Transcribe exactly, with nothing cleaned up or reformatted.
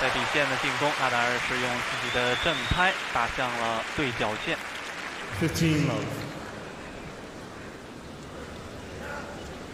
在底线的进攻，纳达尔是用自己的正拍打向了对角线。 fifteen love.